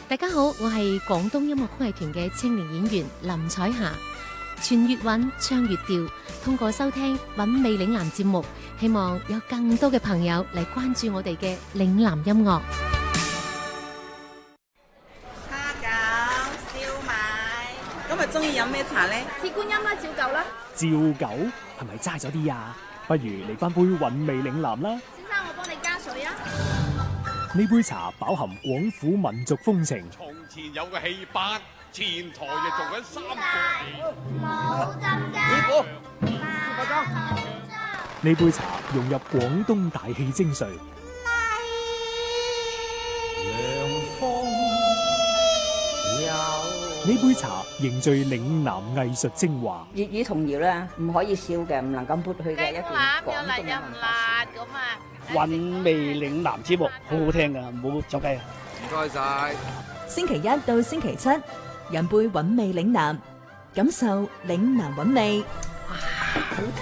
大家好，我係廣東音樂曲藝團嘅青年演員林彩霞。傳粵韻，唱粵調，通過收聽韻味嶺南節目，希望有更多嘅朋友嚟關注我哋嘅嶺南音樂。 蝦餃、燒賣，今日中意飲咩茶呢？ 鐵觀音啦，照舊啦。 照舊係咪齋咗啲啊？不如嚟翻杯韻味嶺南啦。 先生，我幫你加水啊。 呢杯茶飽含廣府民族風情。 從前有個戲班，前台就做緊三個冇浸㗎。 呢杯茶融入廣東大氣精髓。呢杯茶凝聚嶺南藝術精華。 粵語童謠咧，唔可以少嘅，唔能夠抹去嘅一段廣東嘅文化。 韻味嶺南節目好好聽㗎，唔好走雞啊！ 唔該晒。 星期一到星期七，飲杯韻味嶺南，感受嶺南韻味。